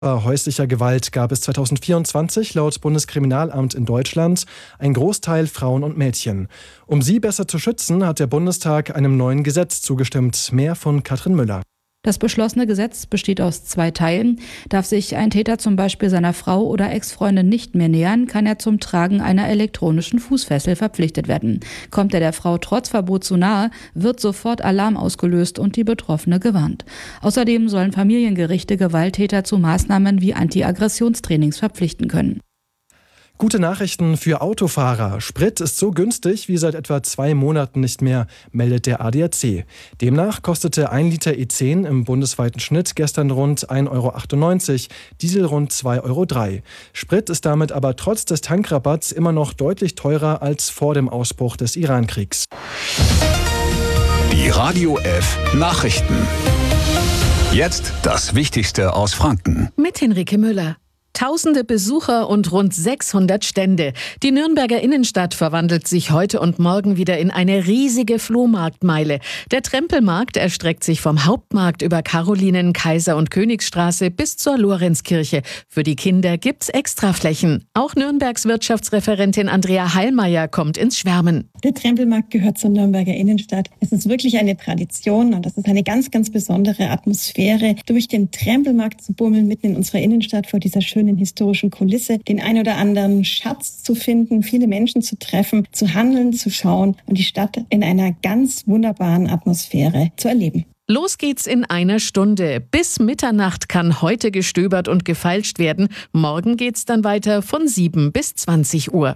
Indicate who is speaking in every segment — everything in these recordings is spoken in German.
Speaker 1: Häuslicher Gewalt gab es 2024 laut Bundeskriminalamt in Deutschland ein Großteil Frauen und Mädchen. Um sie besser zu schützen, hat der Bundestag einem neuen Gesetz zugestimmt. Mehr von Katrin Müller.
Speaker 2: Das beschlossene Gesetz besteht aus 2 Teilen. Darf sich ein Täter zum Beispiel seiner Frau oder Ex-Freundin nicht mehr nähern, kann er zum Tragen einer elektronischen Fußfessel verpflichtet werden. Kommt er der Frau trotz Verbot zu nahe, wird sofort Alarm ausgelöst und die Betroffene gewarnt. Außerdem sollen Familiengerichte Gewalttäter zu Maßnahmen wie Anti-Aggressionstrainings verpflichten können.
Speaker 1: Gute Nachrichten für Autofahrer. Sprit ist so günstig wie seit etwa 2 Monaten nicht mehr, meldet der ADAC. Demnach kostete 1 Liter E10 im bundesweiten Schnitt gestern rund 1,98 €, Diesel rund 2,03 €. Sprit ist damit aber trotz des Tankrabatts immer noch deutlich teurer als vor dem Ausbruch des Iran-Kriegs.
Speaker 3: Die Radio F Nachrichten. Jetzt das Wichtigste aus Franken.
Speaker 4: Mit Henrike Müller. Tausende Besucher und rund 600 Stände. Die Nürnberger Innenstadt verwandelt sich heute und morgen wieder in eine riesige Flohmarktmeile. Der Trempelmarkt erstreckt sich vom Hauptmarkt über Karolinen-, Kaiser- und Königsstraße bis zur Lorenzkirche. Für die Kinder gibt's Extraflächen. Auch Nürnbergs Wirtschaftsreferentin Andrea Heilmeier kommt ins Schwärmen.
Speaker 5: Der Trempelmarkt gehört zur Nürnberger Innenstadt. Es ist wirklich eine Tradition und das ist eine ganz, ganz besondere Atmosphäre, durch den Trempelmarkt zu bummeln, mitten in unserer Innenstadt vor dieser schönen historischen Kulisse, den ein oder anderen Schatz zu finden, viele Menschen zu treffen, zu handeln, zu schauen und die Stadt in einer ganz wunderbaren Atmosphäre zu erleben.
Speaker 4: Los geht's in einer Stunde. Bis Mitternacht kann heute gestöbert und gefeilscht werden. Morgen geht's dann weiter von 7 bis 20 Uhr.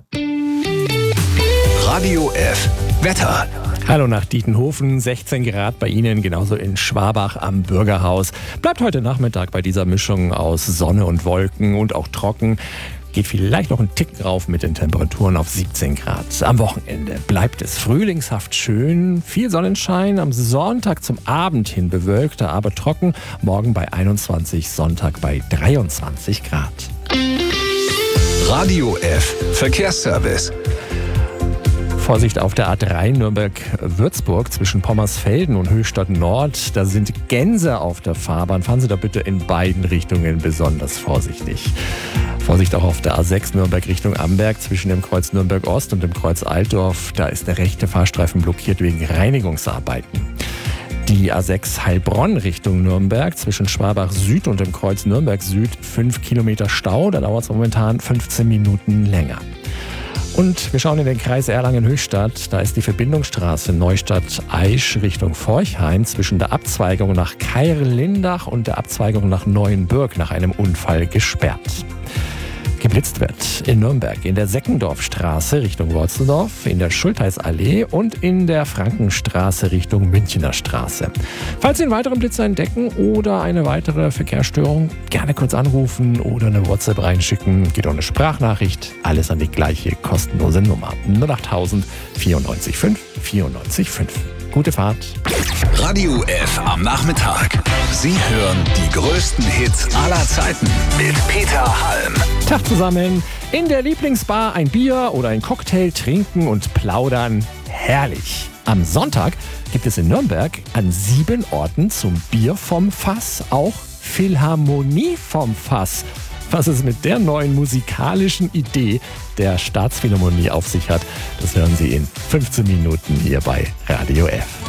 Speaker 3: Radio F Wetter.
Speaker 6: Hallo nach Dietenhofen, 16 Grad bei Ihnen, genauso in Schwabach am Bürgerhaus. Bleibt heute Nachmittag bei dieser Mischung aus Sonne und Wolken und auch trocken. Geht vielleicht noch ein Tick rauf mit den Temperaturen auf 17 Grad. Am Wochenende bleibt es frühlingshaft schön, viel Sonnenschein. Am Sonntag zum Abend hin bewölkter, aber trocken. Morgen bei 21, Sonntag bei 23 Grad.
Speaker 3: Radio F Verkehrsservice.
Speaker 6: Vorsicht auf der A3 Nürnberg-Würzburg zwischen Pommersfelden und Höchstadt Nord. Da sind Gänse auf der Fahrbahn. Fahren Sie da bitte in beiden Richtungen besonders vorsichtig. Vorsicht auch auf der A6 Nürnberg Richtung Amberg zwischen dem Kreuz Nürnberg Ost und dem Kreuz Altdorf. Da ist der rechte Fahrstreifen blockiert wegen Reinigungsarbeiten. Die A6 Heilbronn Richtung Nürnberg zwischen Schwabach Süd und dem Kreuz Nürnberg Süd 5 Kilometer Stau. Da dauert es momentan 15 Minuten länger. Und wir schauen in den Kreis Erlangen-Höchstadt. Da ist die Verbindungsstraße Neustadt-Aisch Richtung Forchheim zwischen der Abzweigung nach Keil-Lindach und der Abzweigung nach Neuenbürg nach einem Unfall gesperrt. Geblitzt wird in Nürnberg in der Seckendorfstraße Richtung Worzeldorf, in der Schultheißallee und in der Frankenstraße Richtung Münchener Straße. Falls Sie einen weiteren Blitzer entdecken oder eine weitere Verkehrsstörung, gerne kurz anrufen oder eine WhatsApp reinschicken. Geht auch eine Sprachnachricht. Alles an die gleiche kostenlose Nummer. 08000 94 5 94 5. Gute Fahrt.
Speaker 3: Radio F am Nachmittag. Sie hören die größten Hits aller Zeiten mit Peter Halm.
Speaker 6: Tag zusammen. In der Lieblingsbar ein Bier oder ein Cocktail trinken und plaudern. Herrlich. Am Sonntag gibt es in Nürnberg an 7 Orten zum Bier vom Fass auch Philharmonie vom Fass. Was es mit der neuen musikalischen Idee der Staatsphilharmonie auf sich hat, das hören Sie in 15 Minuten hier bei Radio F.